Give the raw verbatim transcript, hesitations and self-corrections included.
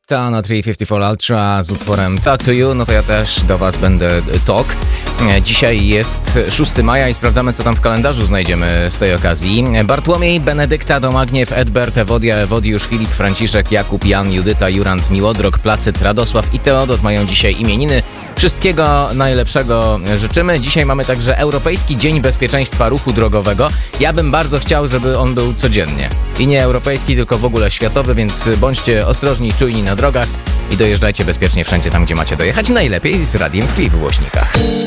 Ta na trzy pięćdziesiąt cztery Ultra z utworem Talk to You, no to ja też do Was będę talk. Dzisiaj jest szóstego maja i sprawdzamy, co tam w kalendarzu znajdziemy z tej okazji. Bartłomiej, Benedykta, Domagniew, Edbert, Ewodia, Ewodiusz, Filip, Franciszek, Jakub, Jan, Judyta, Jurand, Miłodrok, Placyt, Radosław i Teodot mają dzisiaj imieniny. Wszystkiego najlepszego życzymy. Dzisiaj mamy także Europejski Dzień Bezpieczeństwa Ruchu Drogowego. Ja bym bardzo chciał, żeby on był codziennie. I nie europejski, tylko w ogóle światowy, więc bądźcie ostrożni, czujni na drogach i dojeżdżajcie bezpiecznie wszędzie tam, gdzie macie dojechać. Najlepiej z radiem w głośnikach.